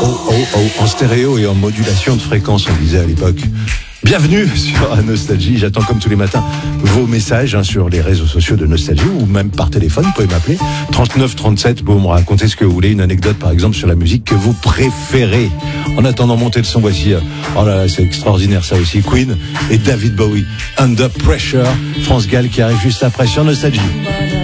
en stéréo et en modulation de fréquence, on disait à l'époque. Bienvenue sur Nostalgie. J'attends comme tous les matins vos messages sur les réseaux sociaux de Nostalgie ou même par téléphone. Vous pouvez m'appeler 39 37 pour me raconter ce que vous voulez. Une anecdote par exemple sur la musique que vous préférez. En attendant, montez le son. Voici, oh là là, c'est extraordinaire ça aussi. Queen et David Bowie. Under Pressure. France Gall qui arrive juste après sur Nostalgie.